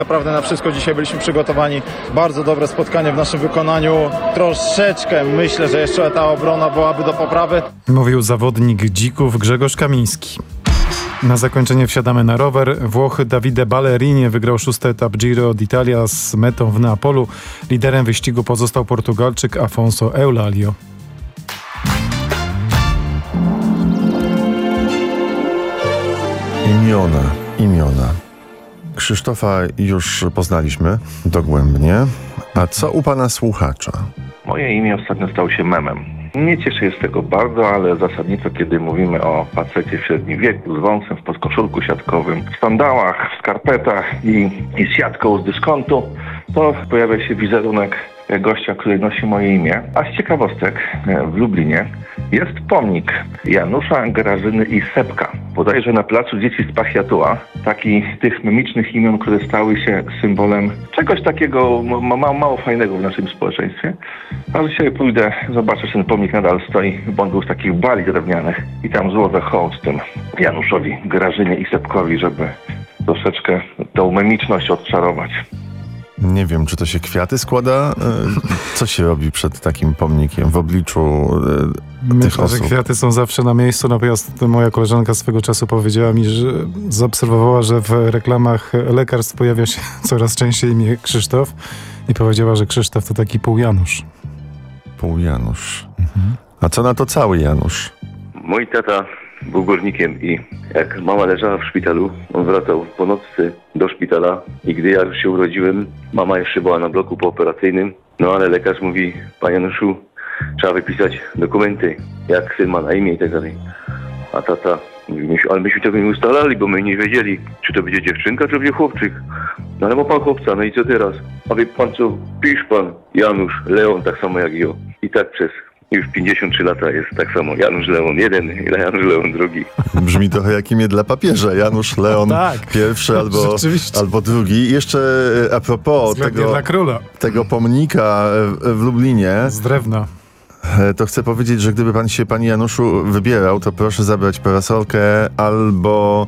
Naprawdę na wszystko dzisiaj byliśmy przygotowani. Bardzo dobre spotkanie w naszym wykonaniu. Troszeczkę myślę, że jeszcze ta obrona byłaby do poprawy. Mówił zawodnik Dzików Grzegorz Kamiński. Na zakończenie wsiadamy na rower. Włoch Davide Ballerini wygrał 6. etap Giro d'Italia z metą w Neapolu. Liderem wyścigu pozostał Portugalczyk Afonso Eulalio. Imiona. Krzysztofa już poznaliśmy dogłębnie. A co u pana słuchacza? Moje imię ostatnio stało się memem. Nie cieszę się z tego bardzo, ale zasadniczo kiedy mówimy o facecie w średnim wieku, z wąsem, w podkoszulku siatkowym, w sandałach, w skarpetach i z siatką z dyskontu, to pojawia się wizerunek gościa, który nosi moje imię. A z ciekawostek w Lublinie jest pomnik Janusza, Grażyny i Sepka. Bodajże na placu Dzieci z Pachiatua. Taki z tych memicznych imion, które stały się symbolem czegoś takiego mało fajnego w naszym społeczeństwie. A dzisiaj pójdę, zobaczę, czy ten pomnik nadal stoi, bo on był z takich bali drewnianych i tam złożę hołd tym Januszowi, Grażynie i Sepkowi, żeby troszeczkę tą memiczność odczarować. Nie wiem, czy to się kwiaty składa? Co się robi przed takim pomnikiem w obliczu tych osób? Myślę, że kwiaty są zawsze na miejscu. Natomiast moja koleżanka swego czasu powiedziała mi, że zaobserwowała, że w reklamach lekarstw pojawia się coraz częściej imię Krzysztof i powiedziała, że Krzysztof to taki pół Janusz. Pół Janusz. A co na to cały Janusz? Mój tata był górnikiem i jak mama leżała w szpitalu, on wracał po nocy do szpitala i gdy ja już się urodziłem, mama jeszcze była na bloku pooperacyjnym, no ale lekarz mówi: panie Januszu, trzeba wypisać dokumenty, jak syn ma na imię i tak dalej. A tata mówi: ale myśmy tego nie ustalali, bo my nie wiedzieli, czy to będzie dziewczynka, czy będzie chłopczyk. No ale ma pan chłopca, no i co teraz? A wie pan co, pisz pan Janusz, Leon, tak samo jak ja. I tak przez już 53 lata jest tak samo Janusz Leon jeden i Janusz Leon drugi. Brzmi trochę jak imię dla papieża. Janusz Leon pierwszy albo drugi. I jeszcze a propos tego pomnika w Lublinie. Z drewna. To chcę powiedzieć, że gdyby pan się, panie Januszu, wybierał, to proszę zabrać parasolkę albo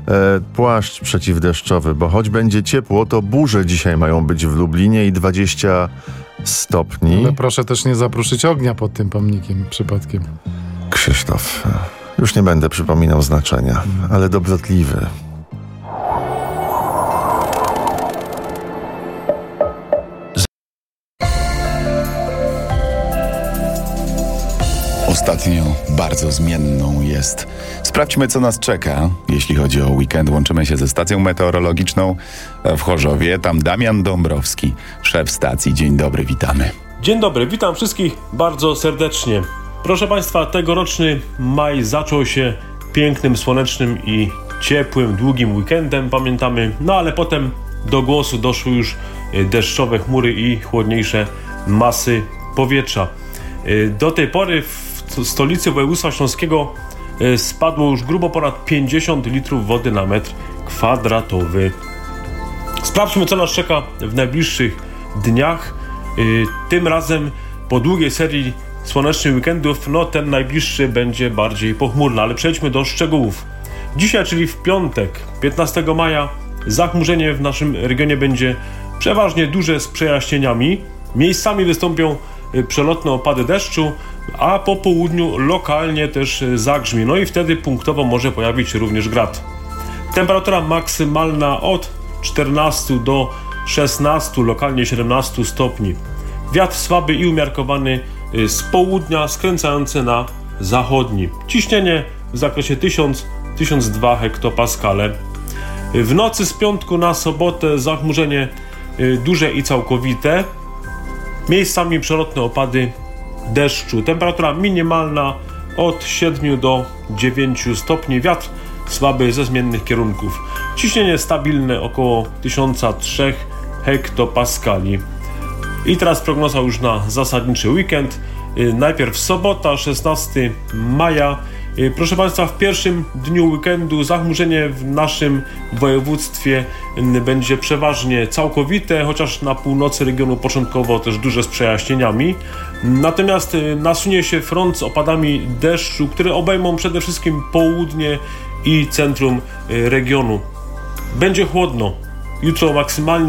płaszcz przeciwdeszczowy, bo choć będzie ciepło, to burze dzisiaj mają być w Lublinie i 20 stopni. Ale proszę też nie zapruszyć ognia pod tym pomnikiem przypadkiem. Krzysztof, już nie będę przypominał znaczenia, ale dobrotliwy. Ostatnio bardzo zmienną jest. Sprawdźmy, co nas czeka, jeśli chodzi o weekend. Łączymy się ze stacją meteorologiczną w Chorzowie. Tam Damian Dąbrowski, szef stacji. Dzień dobry, witamy. Dzień dobry, witam wszystkich bardzo serdecznie. Proszę Państwa, tegoroczny maj zaczął się pięknym, słonecznym i ciepłym, długim weekendem, pamiętamy. No ale potem do głosu doszły już deszczowe chmury i chłodniejsze masy powietrza. Do tej pory w stolicy województwa śląskiego spadło już grubo ponad 50 litrów wody na metr kwadratowy. Sprawdźmy, co nas czeka w najbliższych dniach. Tym razem po długiej serii słonecznych weekendów, no ten najbliższy będzie bardziej pochmurny, ale przejdźmy do szczegółów. Dzisiaj, czyli w piątek, 15 maja, zachmurzenie w naszym regionie będzie przeważnie duże z przejaśnieniami. Miejscami wystąpią przelotne opady deszczu, a po południu lokalnie też zagrzmi. No i wtedy punktowo może pojawić się również grad. Temperatura maksymalna od 14 do 16, lokalnie 17 stopni. Wiatr słaby i umiarkowany z południa, skręcający na zachodni. Ciśnienie w zakresie 1000-1002 hektopaskale. W nocy z piątku na sobotę zachmurzenie duże i całkowite. Miejscami przelotne opady deszczu. Temperatura minimalna od 7 do 9 stopni. Wiatr słaby ze zmiennych kierunków. Ciśnienie stabilne około 1003 hektopaskali. I teraz prognoza już na zasadniczy weekend. Najpierw sobota, 16 maja. Proszę Państwa, w pierwszym dniu weekendu zachmurzenie w naszym województwie będzie przeważnie całkowite, chociaż na północy regionu początkowo też duże z przejaśnieniami. Natomiast nasunie się front z opadami deszczu, które obejmą przede wszystkim południe i centrum regionu. Będzie chłodno. Jutro maksymalnie